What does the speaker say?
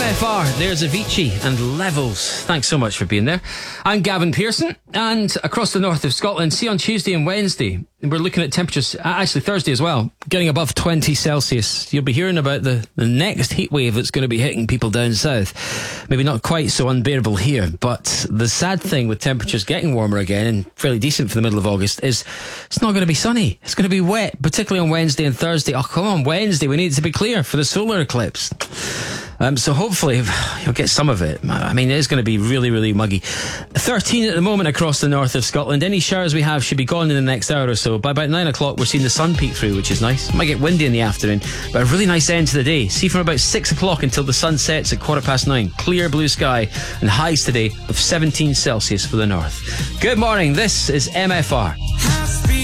MFR, there's Avicii and Levels. Thanks so much for being there. I'm Gavin Pearson, and across the north of Scotland, see on Tuesday and Wednesday, we're looking at temperatures, actually Thursday as well, getting above 20 Celsius. You'll be hearing about the next heat wave that's going to be hitting people down south. Maybe not quite so unbearable here, but the sad thing with temperatures getting warmer again and fairly decent for the middle of August is it's not going to be sunny. It's going to be wet, particularly on Wednesday and Thursday. Oh, come on, Wednesday, we need it to be clear for the solar eclipse. So hopefully you'll get some of it. I mean, it is going to be really, really muggy. 13 at the moment across the north of Scotland. Any showers we have should be gone in the next hour or so. By about 9 o'clock, we're seeing the sun peek through, which is nice. It might get windy in the afternoon, but a really nice end to the day. See from about 6 o'clock until the sun sets at 9:15. Clear blue sky and highs today of 17 Celsius for the north. Good morning. This is MFR.